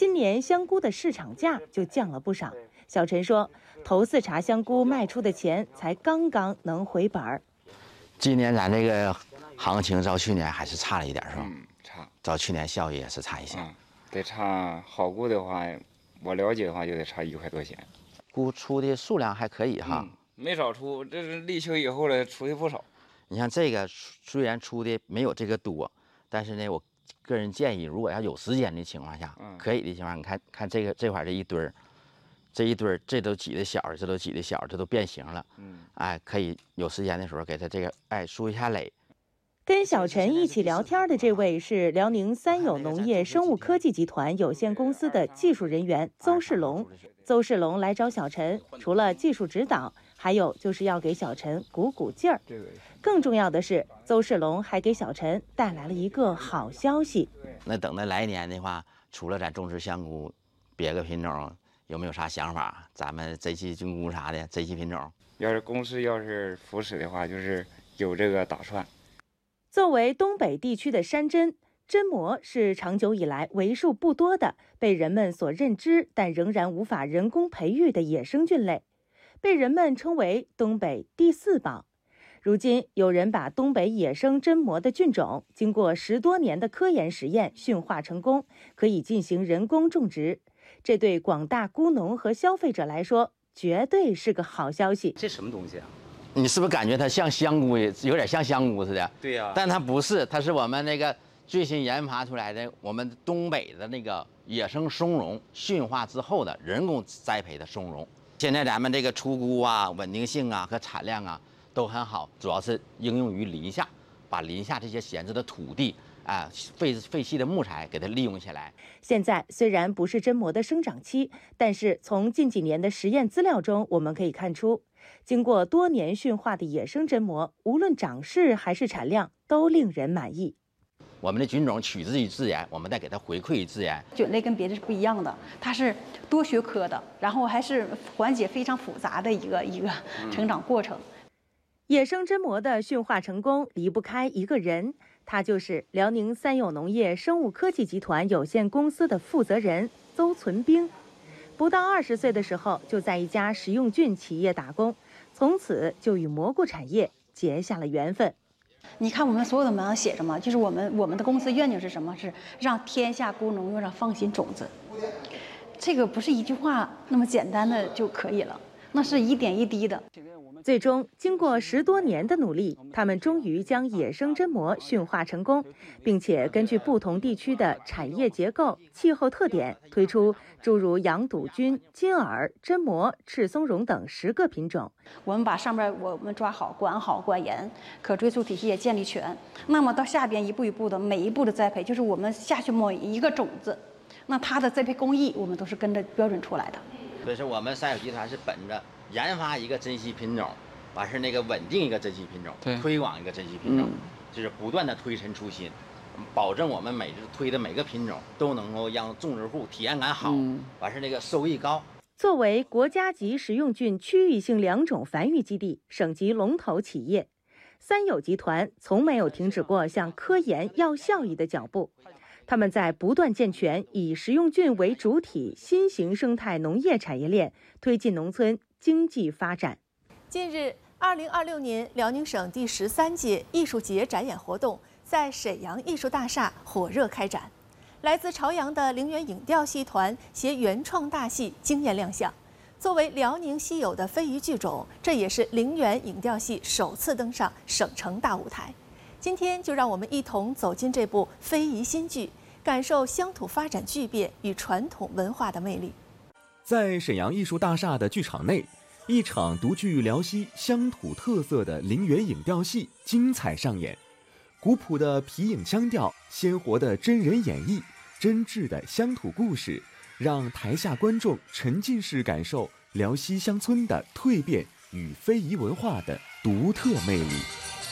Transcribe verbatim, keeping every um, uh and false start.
今年香菇的市场价就降了不少。小陈说，头四茬香菇卖出的钱才刚刚能回本儿。 今年咱这个行情照去年还是差了一点，是吧？ 嗯，差。 照去年效益也是差一些。 嗯，得差好菇的话，我了解的话就得差一块多钱。 菇出的数量还可以哈， 嗯、没少出，这是立秋以后了，出的不少。 你像这个虽然出的没有这个多，但是呢，我个人建议，如果要有时间的情况下，嗯、可以的情况下，你看看这个这块这一堆儿。这一堆儿，这都挤的小，这都挤的小，这都变形了。嗯，哎，可以有时间的时候给它这个哎梳一下垒。 跟小陈一起聊天的这位是辽宁三友农业生物科技集团有限公司的技术人员邹世龙。邹世龙来找小陈，除了技术指导，还有就是要给小陈鼓鼓劲儿。更重要的是，邹世龙还给小陈带来了一个好消息。 那等到来年的话，除了咱种植香菇，别个品种。有没有啥想法？咱们这期菌菇啥的，这期品种， 要是公司要是扶持的话，就是有这个打算。 作为东北地区的山珍，榛蘑是长久以来为数不多的被人们所认知，但仍然无法人工培育的野生菌类，被人们称为东北第四宝。如今，有人把东北野生榛蘑的菌种经过十多年的科研实验驯化成功，可以进行人工种植。这对广大菇农和消费者来说，绝对是个好消息。 这什么东西啊？ 你是不是感觉它像香菇，有点像香菇似的？ 对呀、啊。 但它不是，它是我们那个最新研发出来的，我们东北的那个野生松茸驯化之后的人工栽培的松茸。现在咱们这个出菇啊、稳定性啊和产量啊都很好，主要是应用于林下，把林下这些闲置的土地。啊，废废弃的木材给它利用下来。 现在虽然不是榛蘑的生长期，但是从近几年的实验资料中，我们可以看出，经过多年驯化的野生榛蘑，无论长势还是产量，都令人满意。 我们的菌种取之于自然，我们再给它回馈于自然。 菌类跟别的是不一样的，它是多学科的，然后还是环节非常复杂的一个一个成长过程。 嗯、野生榛蘑的驯化成功离不开一个人。他就是辽宁三友农业生物科技集团有限公司的负责人邹存兵。不到二十岁的时候，就在一家食用菌企业打工，从此就与蘑菇产业结下了缘分。 你看我们所有的文章写着嘛，就是我们我们的公司愿景是什么？是让天下菇农用上放心种子。这个不是一句话那么简单的就可以了，那是一点一滴的。 最终，经过十多年的努力，他们终于将野生榛蘑驯化成功，并且根据不同地区的产业结构、气候特点，推出诸如羊肚菌、金耳、榛蘑、赤松茸等十个品种。 我们把上边我们抓好、管好、管严，可追溯体系也建立全。那么到下边一步一步的，每一步的栽培，就是我们下去某一个种子，那它的栽培工艺，我们都是跟着标准出来的。 所以说，我们三友集团是本着研发一个珍稀品种，完事那个稳定一个珍稀品种，推广一个珍稀品种，嗯、就是不断的推陈出新，保证我们每次推的每个品种都能够让种植户体验感好，嗯、完事那个收益高。 作为国家级食用菌区域性良种繁育基地、省级龙头企业，三友集团从没有停止过向科研要效益的脚步。他们在不断健全以食用菌为主体新型生态农业产业链，推进农村经济发展。 近日，二零二六年辽宁省第十三届艺术节展演活动在沈阳艺术大厦火热开展。来自朝阳的陵园影调戏团携原创大戏惊艳亮相。作为辽宁稀有的非遗剧种，这也是陵园影调戏首次登上省城大舞台。今天就让我们一同走进这部非遗新剧，感受乡土发展巨变与传统文化的魅力。 在沈阳艺术大厦的剧场内，一场独具辽西乡土特色的陵园影调戏精彩上演。古朴的皮影腔调，鲜活的真人演绎，真挚的乡土故事，让台下观众沉浸式感受辽西乡村的蜕变与非遗文化的独特魅力。